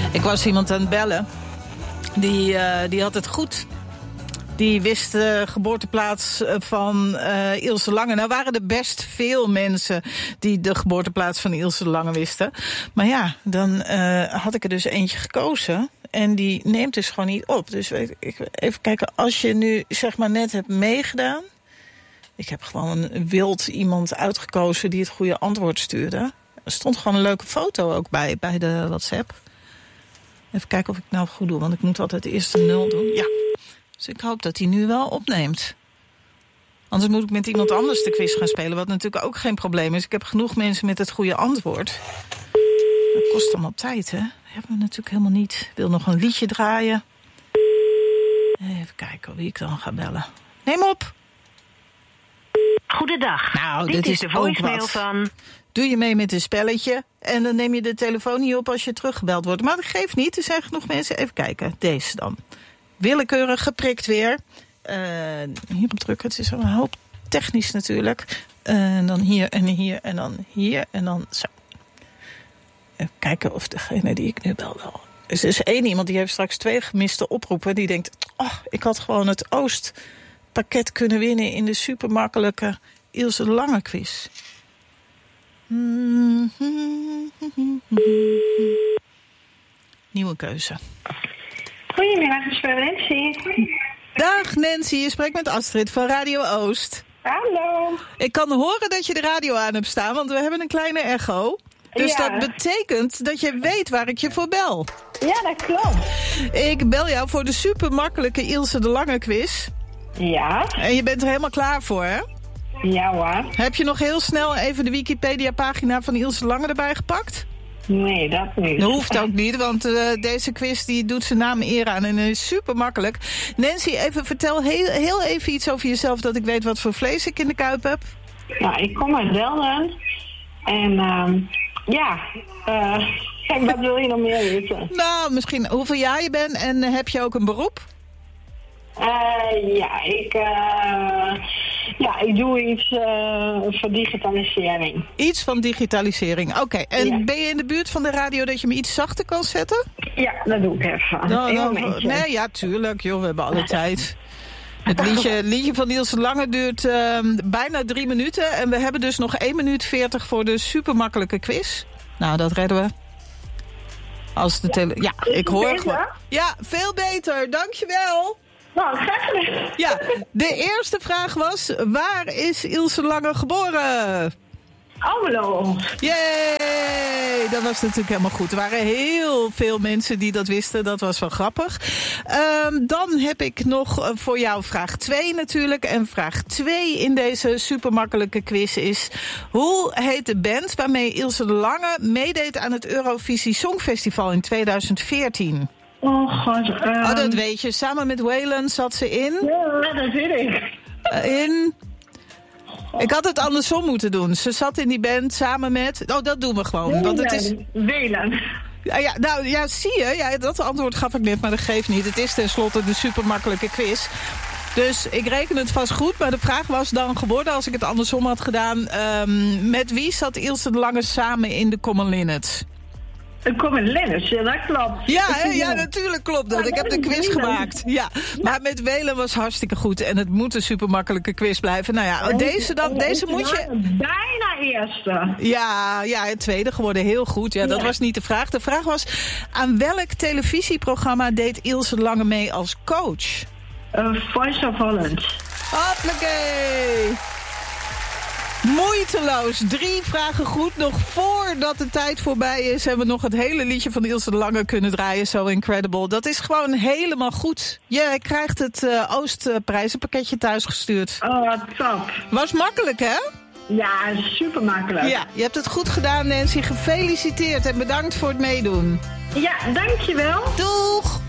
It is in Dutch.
Ik was iemand aan het bellen. Die had het goed. Die wist de geboorteplaats van Ilse Lange. Nou waren er best veel mensen die de geboorteplaats van Ilse Lange wisten. Maar ja, dan had ik er dus eentje gekozen. En die neemt dus gewoon niet op. Dus even kijken, als je nu zeg maar net hebt meegedaan. Ik heb gewoon wild iemand uitgekozen die het goede antwoord stuurde. Er stond gewoon een leuke foto ook bij de WhatsApp. Even kijken of ik het nou goed doe, want ik moet altijd eerst een 0 doen. Ja, dus ik hoop dat hij nu wel opneemt. Anders moet ik met iemand anders de quiz gaan spelen, wat natuurlijk ook geen probleem is. Ik heb genoeg mensen met het goede antwoord. Dat kost allemaal tijd, hè? Dat hebben we natuurlijk helemaal niet. Ik wil nog een liedje draaien. Even kijken wie ik dan ga bellen. Neem op. Goedendag. Nou, dit is de voicemail van... Doe je mee met een spelletje en dan neem je de telefoon niet op als je teruggebeld wordt. Maar dat geeft niet, er zijn genoeg mensen. Even kijken, deze dan. Willekeurig geprikt weer. Hierop drukken, het is een hoop technisch natuurlijk. En dan hier en hier en dan hier en dan zo. Even kijken of degene die ik nu bel wel... Er is één iemand die heeft straks 2 gemiste oproepen. Die denkt, ik had gewoon het Oostpakket kunnen winnen in de supermakkelijke Ilse Lange quiz. Nieuwe keuze. Goedemiddag, ik ben Nancy. Dag Nancy, je spreekt met Astrid van Radio Oost. Hallo. Ik kan horen dat je de radio aan hebt staan, want we hebben een kleine echo. Dus ja. Dat betekent dat je weet waar ik je voor bel. Ja, dat klopt. Ik bel jou voor de supermakkelijke Ilse de Lange quiz. Ja. En je bent er helemaal klaar voor, hè? Ja hoor. Heb je nog heel snel even de Wikipedia-pagina van Ilse Lange erbij gepakt? Nee, dat niet. Dat hoeft ook niet, want deze quiz die doet zijn naam eer aan en is super makkelijk. Nancy, even vertel heel even iets over jezelf, dat ik weet wat voor vlees ik in de kuip heb. Nou, ik kom uit Delden. En wat wil je nog meer weten? Nou, misschien hoeveel jaar je bent en heb je ook een beroep? Ik doe iets voor digitalisering. Iets van digitalisering, oké. En ben je in de buurt van de radio dat je me iets zachter kan zetten? Ja, dat doe ik even. Nee, ja, tuurlijk, joh, we hebben alle tijd. Het liedje van Ilse Lange duurt bijna 3 minuten. En we hebben dus nog 1 minuut 40 voor de supermakkelijke quiz. Nou, dat redden we. Als de ik hoor gewoon. Ja, veel beter, dankjewel. Nou, graag gedaan. Ja, de eerste vraag was, waar is Ilse Lange geboren? Almelo. Yay! Dat was natuurlijk helemaal goed. Er waren heel veel mensen die dat wisten. Dat was wel grappig. Dan heb ik nog voor jou vraag 2 natuurlijk. En vraag 2 in deze supermakkelijke quiz is... Hoe heet de band waarmee Ilse de Lange meedeed aan het Eurovisie Songfestival in 2014? Oh god. Dat weet je. Samen met Waylon zat ze in... Ja, dat weet ik. Ik had het andersom moeten doen. Ze zat in die band samen met... dat doen we gewoon. Want het is... Welen. Ja, zie je. Ja, dat antwoord gaf ik net, maar dat geeft niet. Het is tenslotte de supermakkelijke quiz. Dus ik reken het vast goed. Maar de vraag was dan geworden, als ik het andersom had gedaan... met wie zat Ilse de Lange samen in de Common Linnets? De Common Linnets, ja, dat klopt. Ja, natuurlijk klopt dat. Ik heb de quiz gemaakt. Ja, maar met Welen was hartstikke goed. En het moet een supermakkelijke quiz blijven. Nou ja, deze moet je... Bijna eerste. Ja, het tweede geworden. Heel goed. Ja, dat was niet de vraag. De vraag was, aan welk televisieprogramma deed Ilse Lange mee als coach? Voice of Holland. Hoppakee! Moeiteloos. 3 vragen goed. Nog voordat de tijd voorbij is... hebben we nog het hele liedje van Ilse de Lange kunnen draaien. So incredible. Dat is gewoon helemaal goed. Je krijgt het Oostprijzenpakketje thuis gestuurd. Oh, top. Was makkelijk, hè? Ja, super makkelijk. Ja, je hebt het goed gedaan, Nancy. Gefeliciteerd en bedankt voor het meedoen. Ja, dankjewel. Doeg!